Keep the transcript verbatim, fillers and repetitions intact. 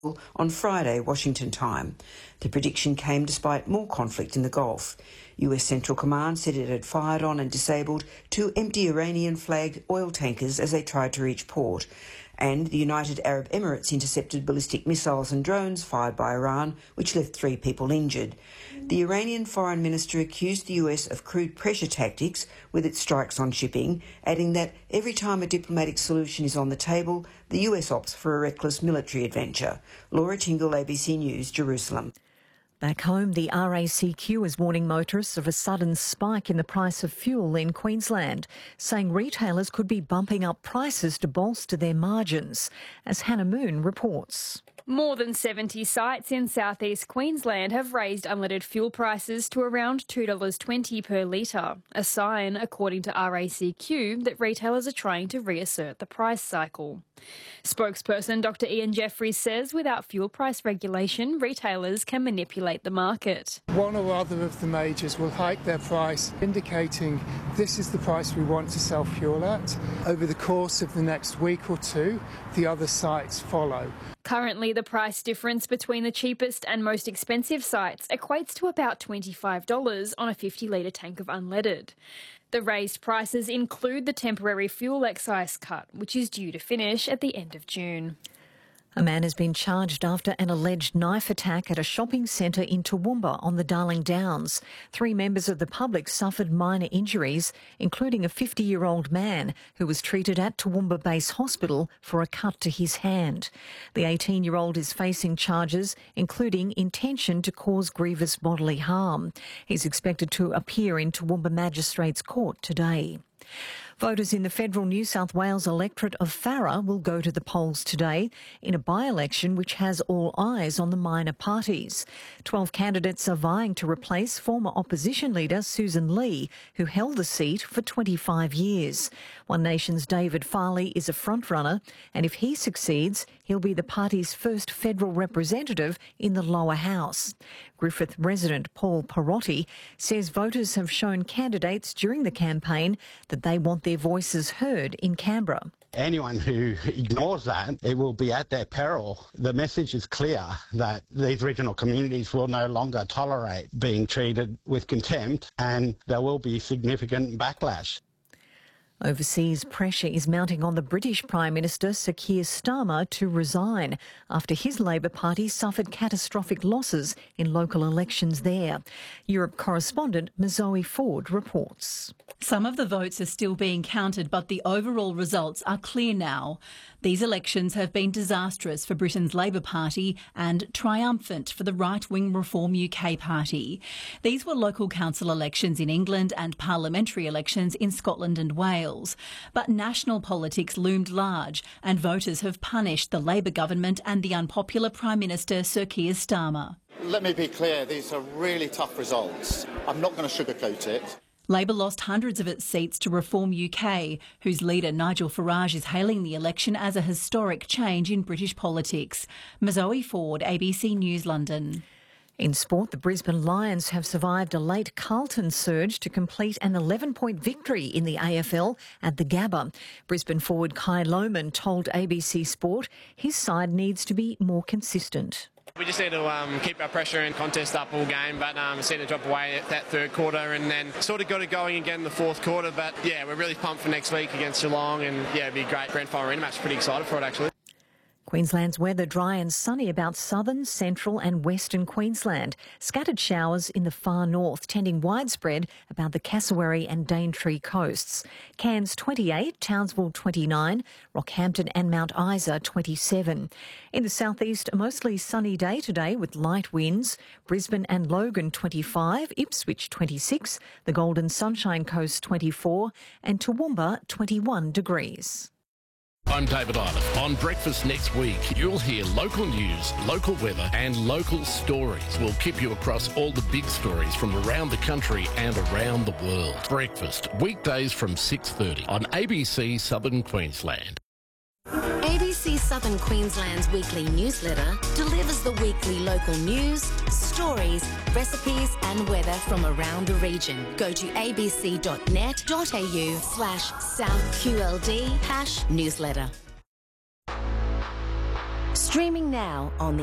on Friday, Washington time. The prediction came despite more conflict in the Gulf. U S Central Command said it had fired on and disabled two empty Iranian-flagged oil tankers as they tried to reach port. And the United Arab Emirates intercepted ballistic missiles and drones fired by Iran, which left three people injured. The Iranian foreign minister accused the U S of crude pressure tactics with its strikes on shipping, adding that every time a diplomatic solution is on the table, the U S opts for a reckless military adventure. Laura Tingle, A B C News, Jerusalem. Back home, the R A C Q is warning motorists of a sudden spike in the price of fuel in Queensland, saying retailers could be bumping up prices to bolster their margins. As Hannah Moon reports. More than seventy sites in southeast Queensland have raised unleaded fuel prices to around two dollars twenty per litre, a sign, according to R A C Q, that retailers are trying to reassert the price cycle. Spokesperson Doctor Ian Jeffries says without fuel price regulation, retailers can manipulate the market. One or other of the majors will hike their price, indicating this is the price we want to sell fuel at. Over the course of the next week or two, the other sites follow. Currently, the price difference between the cheapest and most expensive sites equates to about twenty-five dollars on a fifty litre tank of unleaded. The raised prices include the temporary fuel excise cut, which is due to finish at the end of June. A man has been charged after an alleged knife attack at a shopping centre in Toowoomba on the Darling Downs. Three members of the public suffered minor injuries, including a fifty-year-old man who was treated at Toowoomba Base Hospital for a cut to his hand. The eighteen-year-old is facing charges, including intention to cause grievous bodily harm. He's expected to appear in Toowoomba Magistrates Court today. Voters in the federal New South Wales electorate of Farrer will go to the polls today in a by-election which has all eyes on the minor parties. Twelve candidates are vying to replace former opposition leader Susan Lee, who held the seat for twenty-five years. One Nation's David Farley is a frontrunner, and if he succeeds, he'll be the party's first federal representative in the lower house. Griffith resident Paul Perotti says voters have shown candidates during the campaign that they want their voices heard in Canberra. Anyone who ignores that, it will be at their peril. The message is clear that these regional communities will no longer tolerate being treated with contempt, and there will be significant backlash. Overseas pressure is mounting on the British Prime Minister Sir Keir Starmer to resign after his Labor Party suffered catastrophic losses in local elections there. Europe correspondent Mazoe Ford reports. Some of the votes are still being counted, but the overall results are clear now. These elections have been disastrous for Britain's Labor Party and triumphant for the right-wing Reform U K Party. These were local council elections in England and parliamentary elections in Scotland and Wales. But national politics loomed large, and voters have punished the Labor government and the unpopular Prime Minister Sir Keir Starmer. Let me be clear, these are really tough results. I'm not going to sugarcoat it. Labor lost hundreds of its seats to Reform U K, whose leader Nigel Farage is hailing the election as a historic change in British politics. Mazoe Ford, A B C News, London. In sport, the Brisbane Lions have survived a late Carlton surge to complete an eleven-point victory in the A F L at the Gabba. Brisbane forward Kai Lohmann told A B C Sport his side needs to be more consistent. We just need to um, keep our pressure and contest up all game, but um, seem to drop away at that third quarter and then sort of got it going again in the fourth quarter. But yeah, we're really pumped for next week against Geelong, and yeah, it'd be a great grand final arena match. Pretty excited for it, actually. Queensland's weather dry and sunny about southern, central and western Queensland. Scattered showers in the far north, tending widespread about the Cassowary and Daintree coasts. Cairns twenty-eight, Townsville twenty-nine, Rockhampton and Mount Isa twenty-seven. In the southeast, a mostly sunny day today with light winds. Brisbane and Logan twenty-five, Ipswich twenty-six, the Golden Sunshine Coast twenty-four and Toowoomba twenty-one degrees. I'm David Island. On Breakfast next week, you'll hear local news, local weather and local stories. We'll keep you across all the big stories from around the country and around the world. Breakfast, weekdays from six thirty on A B C Southern Queensland. A B C Southern Queensland's weekly newsletter delivers the weekly local news, stories, recipes and weather from around the region. Go to abc.net.au slash southqld hash newsletter. Streaming now on the